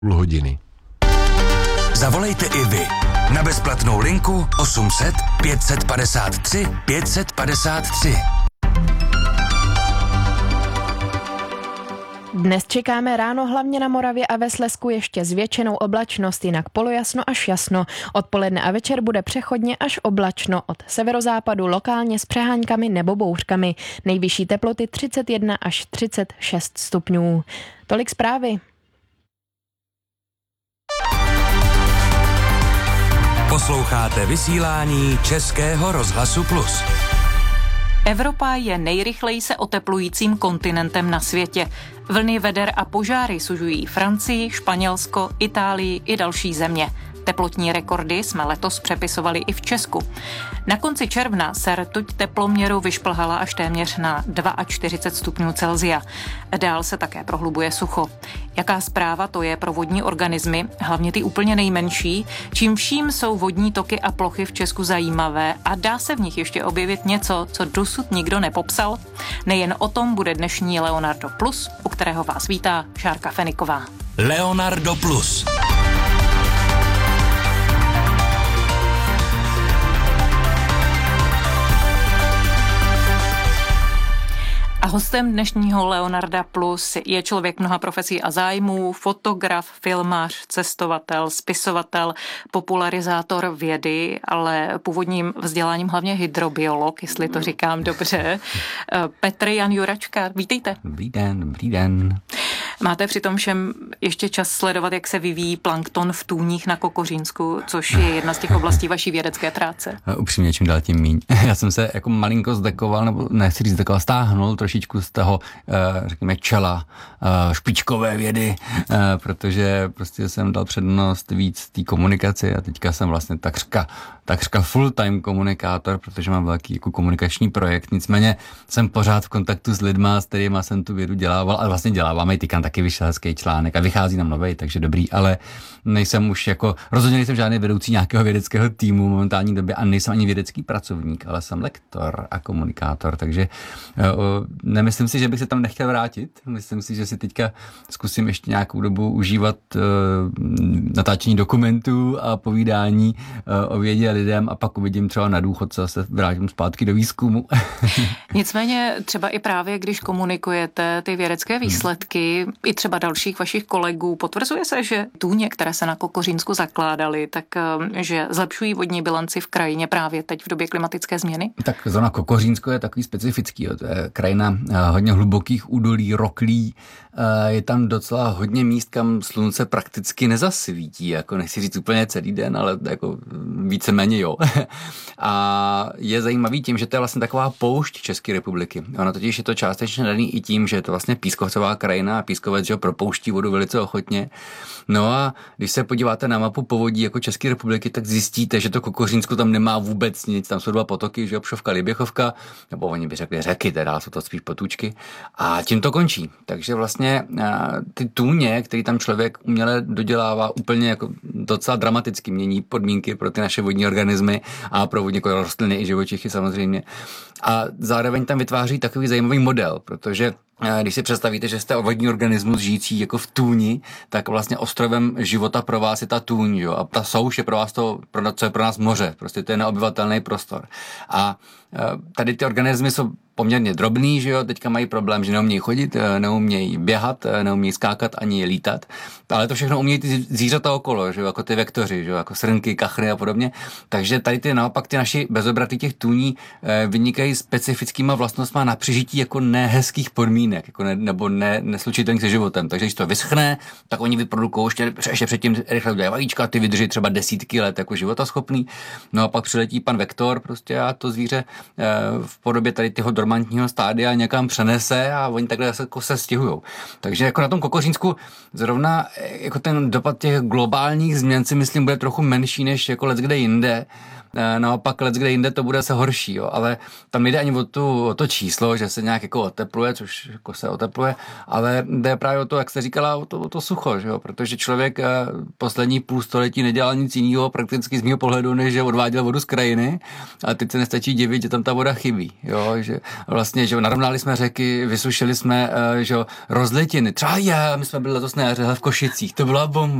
půl hodiny. Zavolejte i vy na bezplatnou linku 800 553 553. Dnes čekáme ráno hlavně na Moravě a ve Slezsku ještě zvětšenou oblačnost, jinak polojasno až jasno. Odpoledne a večer bude přechodně až oblačno, od severozápadu lokálně s přeháňkami nebo bouřkami. Nejvyšší teploty 31 až 36 stupňů. Tolik zprávy. Posloucháte vysílání Českého rozhlasu Plus. Evropa je nejrychleji se oteplujícím kontinentem na světě. Vlny veder a požáry sužují Francii, Španělsko, Itálii i další země. Teplotní rekordy jsme letos přepisovali i v Česku. Na konci června se rtuť teploměru vyšplhala až téměř na 42 stupňů Celsia. Dál se také prohlubuje sucho. Jaká zpráva to je pro vodní organismy, hlavně ty úplně nejmenší, čím vším jsou vodní toky a plochy v Česku zajímavé a dá se v nich ještě objevit něco, co dosud nikdo nepopsal? Nejen o tom bude dnešní Leonardo Plus, u kterého vás vítá Šárka Feniková. Leonardo Plus. A hostem dnešního Leonarda Plus je člověk mnoha profesí a zájmů, fotograf, filmař, cestovatel, spisovatel, popularizátor vědy, ale původním vzděláním hlavně hydrobiolog, jestli to říkám dobře. Petr Jan Juračka, vítejte. Dobrý den. Máte přitom všem ještě čas sledovat, jak se vyvíjí plankton v tůních na Kokořínsku, což je jedna z těch oblastí vaší vědecké práce. Upřímně, čím dál tím míň. Já jsem se jako malinko zdekoval, nebo nechci říct zdekoval, stáhnul trošičku z toho, řekněme, čela špičkové vědy, protože prostě jsem dal přednost víc té komunikaci a teďka jsem vlastně takřka full-time komunikátor, protože mám velký jako komunikační projekt, nicméně jsem pořád v kontaktu s lidma, s kterýma jsem tu vědu dělával, ale vlastně děláváme i tykám taky vyšel hezký článek a vychází nám novej, takže dobrý, ale nejsem už jako, rozhodně nejsem žádný vedoucí nějakého vědeckého týmu v momentální době a nejsem ani vědecký pracovník, ale jsem lektor a komunikátor, takže nemyslím si, že bych se tam nechtěl vrátit, myslím si, že si teďka zkusím ještě nějakou dobu užívat natáčení dokumentů a povídání o vědě lidem a pak uvidím třeba na důchod, co se vrátím zpátky do výzkumu. Nicméně třeba i právě, když komunikujete ty vědecké výsledky, i třeba dalších vašich kolegů, potvrzuje se, že tůně, které se na Kokořínsku zakládaly, tak že zlepšují vodní bilanci v krajině právě teď v době klimatické změny? Tak zóna Kokořínsko je takový specifický, to je krajina hodně hlubokých údolí, roklí, je tam docela hodně míst, kam slunce prakticky nezasvítí, jako nechci říct úplně celý den, ale jako víceméně jo. A je zajímavý tím, že to je vlastně taková poušť České republiky. Ono totiž je to částečně daný i tím, že je to vlastně pískovcová krajina a pískovec, že propouští vodu velice ochotně. No a když se podíváte na mapu povodí jako České republiky, tak zjistíte, že to Kokořínsko tam nemá vůbec nic. Tam jsou dva potoky, že Obšovka, Liběchovka, nebo oni by řekli řeky, teda jsou to spíš potůčky. A tím to končí. Takže vlastně ty tůně, který tam člověk uměle dodělává, úplně jako docela dramaticky mění podmínky pro ty naše vodní organismy a pro vodní rostliny i živočichy samozřejmě. A zároveň tam vytváří takový zajímavý model, protože když si představíte, že jste vodní organismus žijící jako v tůni, tak vlastně ostrovem života pro vás je ta tůň, jo? A ta souš je pro vás to, co je pro nás moře, prostě to je neobyvatelný prostor. A tady ty organismy jsou poměrně drobný, že jo, teďka mají problém, že neumějí chodit, neumějí běhat, neumějí skákat ani lítat, ale to všechno umějí ty zvířata okolo, že jo, jako ty vektoři, že jo, jako srnky, kachny a podobně. Takže tady ty naopak ty naši bezobraty těch tůní vynikají specifickýma vlastnostma na přežití jako nehezkých podmínek, jako nebo neslučitelných se životem. Takže když to vyschne, tak oni vyprodukují ještě předtím rychle udělají vajíčka, ty vydrží třeba desítky let jako životaschopný. No a pak přiletí pan vektor prostě a to zvíře v podobě tady těho dormantního stádia někam přenese a oni takhle se stěhujou. Takže jako na tom Kokořínsku zrovna jako ten dopad těch globálních změn si myslím bude trochu menší než jako leckde jinde. Naopak leckde jinde to bude se horší, jo. Ale tam nejde ani o to číslo, že se nějak jako otepluje, což jako se otepluje, ale jde právě o to, jak jste říkala, o to sucho, že jo? Protože člověk poslední půl století nedělal nic jiného prakticky z mého pohledu, než že odváděl vodu z krajiny a teď se nestačí divit, že tam ta voda chybí, jo? Že vlastně, že narovnali jsme řeky, vysušili jsme, že rozlitiny. Třeba my jsme byli letos na jaře v Košicích, to byla bomba.